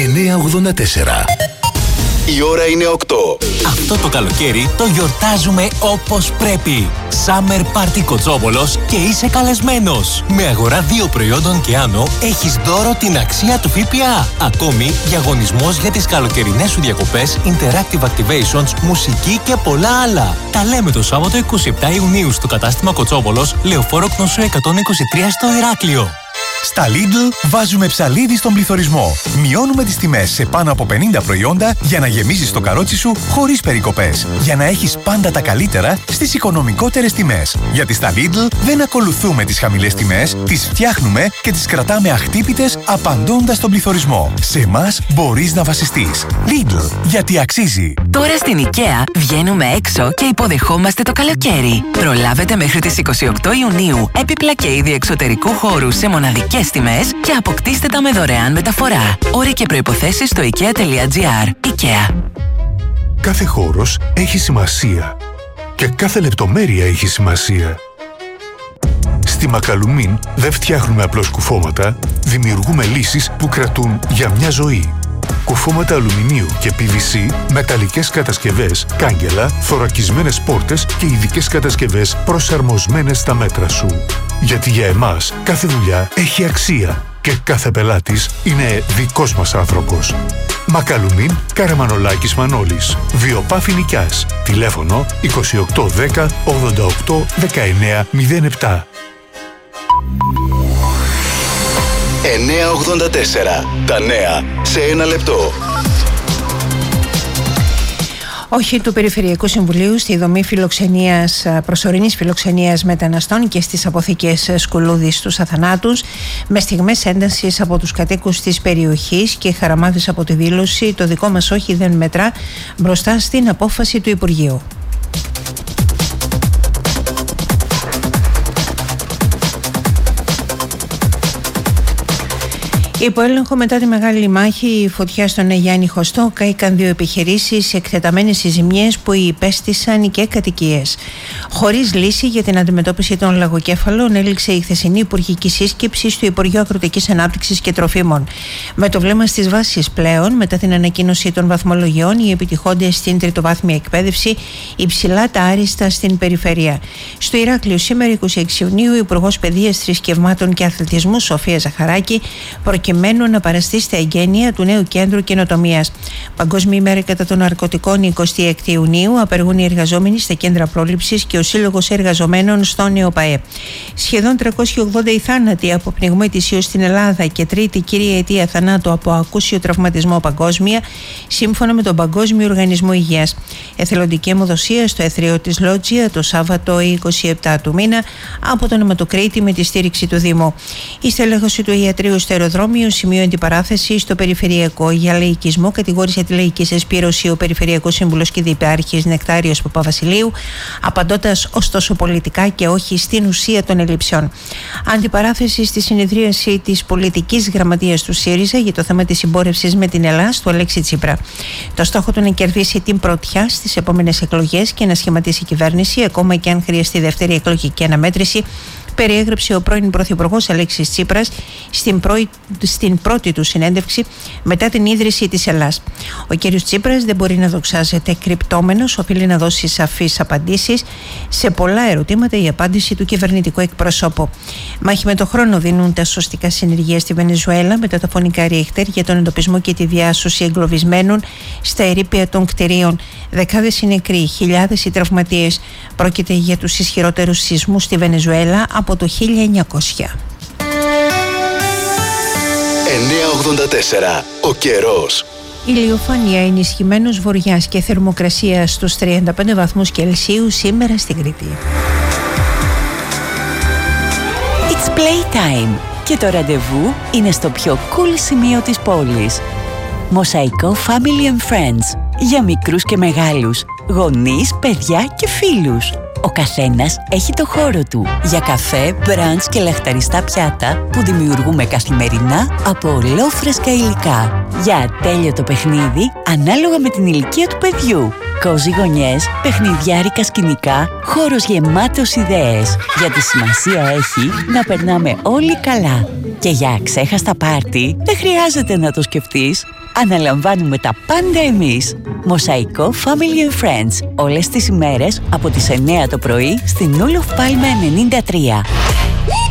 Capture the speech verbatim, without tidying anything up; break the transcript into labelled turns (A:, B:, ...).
A: εννιακόσια ογδόντα τέσσερα. Η ώρα είναι οκτώ.
B: Αυτό το καλοκαίρι το γιορτάζουμε όπως πρέπει. Summer Party Κοτσόβολος και είσαι καλεσμένος. Με αγορά δύο προϊόντων και άνω έχεις δώρο την αξία του ΦΠΑ. Ακόμη, διαγωνισμός για τις καλοκαιρινές σου διακοπές, interactive activations, μουσική και πολλά άλλα. Τα λέμε το Σάββατο είκοσι επτά Ιουνίου στο κατάστημα Κοτσόβολος, Λεωφόρο Κνωσού εκατόν είκοσι τρία στο Ηράκλειο.
C: Στα Lidl βάζουμε ψαλίδι στον πληθωρισμό. Μειώνουμε τις τιμές σε πάνω από πενήντα προϊόντα για να γεμίζεις το καρότσι σου χωρίς περικοπές. Για να έχεις πάντα τα καλύτερα στις οικονομικότερες τιμές. Γιατί στα Lidl δεν ακολουθούμε τις χαμηλές τιμές, τις φτιάχνουμε και τις κρατάμε αχτύπητες απαντώντας στον πληθωρισμό. Σε εμάς μπορείς να βασιστείς. Lidl, γιατί αξίζει.
D: Τώρα στην IKEA βγαίνουμε έξω και υποδεχόμαστε το καλοκαίρι. Προλάβετε μέχρι τις είκοσι οκτώ Ιουνίου έπιπλα και είδη εξωτερικού χώρου σε μοναδικές τιμές και αποκτήστε τα με δωρεάν μεταφορά. Όροι και προϋποθέσεις στο ikea τελεία gr. IKEA.
E: Κάθε χώρος έχει σημασία και κάθε λεπτομέρεια έχει σημασία. Στη Μακαλουμίν δεν φτιάχνουμε απλώς κουφώματα, δημιουργούμε λύσεις που κρατούν για μια ζωή. Κουφώματα αλουμινίου και πι βι σι, μεταλλικές κατασκευές, κάγκελα, θωρακισμένες πόρτες και ειδικές κατασκευές προσαρμοσμένες στα μέτρα σου. Γιατί για εμάς κάθε δουλειά έχει αξία και κάθε πελάτης είναι δικός μας άνθρωπος. Μακαλουμίν, Καραμανολάκης Μανώλης. Βιοπάφη Νικιάς. Τηλέφωνο είκοσι οκτώ δέκα ογδόντα οκτώ δεκαεννέα μηδέν επτά.
A: εννιακόσια ογδόντα τέσσερα. Τα νέα σε ένα λεπτό.
F: Όχι του Περιφερειακού Συμβουλίου στη δομή φιλοξενίας, προσωρινής φιλοξενίας μεταναστών και στις αποθήκες Σκουλούδης στους Αθανάτους, με στιγμές έντασης από τους κατοίκους της περιοχής και χαραμάδες από τη δήλωση «Το δικό μας όχι δεν μετρά» μπροστά στην απόφαση του Υπουργείου. Υπό έλεγχο μετά τη μεγάλη μάχη, η φωτιά στον Αγιάννη Χωστό, κάηκαν δύο επιχειρήσεις, εκτεταμένες οι ζημιές που υπέστησαν και κατοικίες. Χωρίς λύση για την αντιμετώπιση των λαγοκέφαλων, έληξε η χθεσινή υπουργική σύσκεψη στο Υπουργείο Αγροτικής Ανάπτυξης και Τροφίμων. Με το βλέμμα στις βάσεις πλέον, μετά την ανακοίνωση των βαθμολογιών, οι επιτυχόντες στην τριτοβάθμια εκπαίδευση υψηλά τα άριστα στην περιφέρεια. Στο Ηράκλειο, σήμερα είκοσι έξι Ιουνίου, ο Υπουργός Παιδείας, Θρησκευμάτων και Αθλητισμού, Σοφία Ζαχαράκη, προκειμένου να παραστεί στα εγγένεια του νέου κέντρου καινοτομίας. Παγκόσμια ημέρα κατά των ναρκωτικών, εικοστή έκτη Ιουνίου, απεργούν οι εργαζόμενοι στα κέντρα πρόληψης και ο Σύλλογος Εργαζομένων στον ΕΟΠΑΕ. Σχεδόν τριακόσιοι ογδόντα οι θάνατοι από πνιγμό ετησίως στην Ελλάδα και τρίτη κύρια αιτία θανάτου από ακούσιο τραυματισμό παγκόσμια, σύμφωνα με τον Παγκόσμιο Οργανισμό Υγείας. Εθελοντική αιμοδοσία στο αιθρείο της Λότζια το Σάββατο είκοσι επτά του μήνα από τον Αιματοκρίτη με τη στήριξη του Δήμου. Η στελέχωση του ιατρείου στο αεροδρόμιο, σημείο αντιπαράθεση στο Περιφερειακό για λαϊκισμό, κατηγόρησε τη λαϊκή συσπήρωση ο Περιφερειακός Σύμβουλος και Διπάρχης Νεκτάριος Παπαβασιλείου, απαντώντας ωστόσο πολιτικά και όχι στην ουσία των ελλειψιών. Αντιπαράθεση στη συνεδρίαση της πολιτικής γραμματείας του ΣΥΡΙΖΑ για το θέμα της συμπόρευσης με την Ελλάδα του Αλέξη Τσίπρα. Το στόχο του να κερδίσει την πρωτιά στις επόμενες εκλογές και να σχηματίσει κυβέρνηση, ακόμα και αν χρειαστεί δεύτερη εκλογική αναμέτρηση, περιέγραψε ο πρώην Πρωθυπουργός Αλέξης Τσίπρας στην, πρώη, στην πρώτη του συνέντευξη μετά την ίδρυση της Ελλάς. Ο κ. Τσίπρας δεν μπορεί να δοξάζεται κρυπτόμενος, οφείλει να δώσει σαφείς απαντήσεις σε πολλά ερωτήματα, η απάντηση του κυβερνητικού εκπροσώπου. Μάχη με το χρόνο δίνουν τα σωστικά συνεργεία στη Βενεζουέλα μετά τα φωνικά ρίχτερ για τον εντοπισμό και τη διάσωση εγκλωβισμένων στα ερείπια των κτηρίων. Δεκάδες οι νεκροί, χιλιάδες οι τραυματίες. Πρόκειται για τους ισχυρότερους σεισμούς στη Βενεζουέλα από το χίλια εννιακόσια.
A: εννιακόσια ογδόντα τέσσερα. Ο καιρός.
F: Ηλιοφάνεια, ενισχυμένος βοριάς και θερμοκρασία στους τριάντα πέντε βαθμούς Κελσίου σήμερα στην Κρήτη.
G: It's playtime και το ραντεβού είναι στο πιο cool σημείο της πόλης. Μοσαϊκό Family and Friends για μικρούς και μεγάλους, γονείς, παιδιά και φίλους. Ο καθένας έχει το χώρο του για καφέ, μπραντς και λαχταριστά πιάτα που δημιουργούμε καθημερινά από ολόφρεσκα υλικά. Για ατέλειωτο παιχνίδι ανάλογα με την ηλικία του παιδιού. Κόζι γωνιές, παιχνιδιάρικα σκηνικά, χώρος γεμάτος ιδέες. Γιατί σημασία έχει να περνάμε όλοι καλά. Και για αξέχαστα πάρτι δεν χρειάζεται να το σκεφτείς. αναλαμβάνουμε τα πάντα εμείς. Μοσαϊκό Family and Friends. Όλες τις ημέρες από τις εννιά το πρωί στην Ούλοφ Πάλμε ενενήντα τρία.